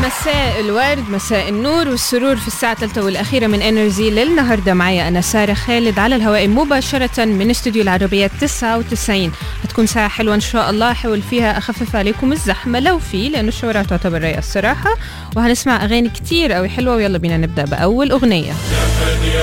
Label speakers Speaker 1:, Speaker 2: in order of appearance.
Speaker 1: مساء الورد، مساء النور والسرور في الساعة 3 والأخيرة من إنرجي للنهاردة. معي أنا سارة خالد على الهواء مباشرة من استوديو العربية 99. هتكون ساعة حلوة إن شاء الله، أحاول فيها أخفف عليكم الزحمة لو في، لأنه الشوارع تعتبر رايقة الصراحة، وهنسمع أغاني كتير أوي حلوة. ويلا بينا نبدأ بأول أغنية.